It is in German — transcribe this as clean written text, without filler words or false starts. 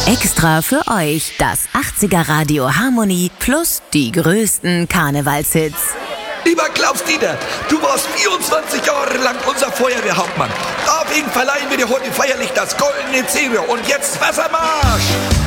Extra für euch das 80er Radio Harmonie plus die größten Karnevalshits. Lieber Klaus-Dieter, du warst 24 Jahre lang unser Feuerwehrhauptmann. Deswegen verleihen wir dir heute feierlich das Goldene Zebra. Und jetzt Wassermarsch!